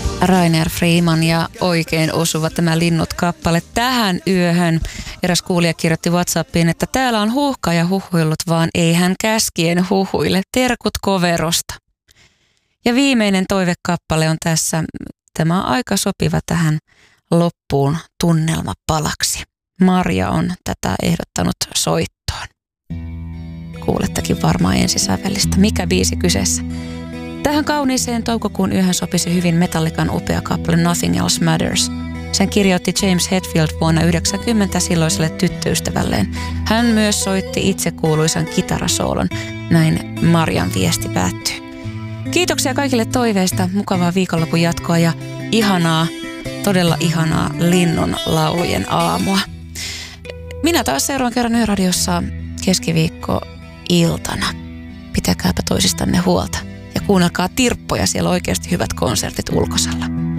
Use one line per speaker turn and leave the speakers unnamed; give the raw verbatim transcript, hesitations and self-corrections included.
Rainer Freeman ja oikein osuva tämä Linnut-kappale tähän yöhön. Eräs kuulija kirjoitti WhatsAppiin, että täällä on huuhka ja huhuillut, vaan ei hän käskien huhuille. Terkut Koverosta. Ja viimeinen toivekappale on tässä. Tämä on aika sopiva tähän loppuun tunnelmapalaksi. Marja on tätä ehdottanut soittoon. Kuulettekin varmaan ensisävellistä. Mikä biisi kyseessä? Tähän kauniiseen toukokuun yöhön sopisi hyvin Metallican upea kappale Nothing Else Matters. Sen kirjoitti James Hetfield vuonna yhdeksänkymmentä silloiselle tyttöystävälleen. Hän myös soitti itse kuuluisan kitarasoolon. Näin Marjan viesti päättyy. Kiitoksia kaikille toiveista, mukavaa viikonlopun jatkoa ja ihanaa, todella ihanaa linnun laulujen aamua. Minä taas seuraan kerran Yöradiossa keskiviikko iltana. Pitäkääpä toisistanne huolta ja kuunnelkaa Tirppoja, siellä on oikeasti hyvät konsertit ulkosalla.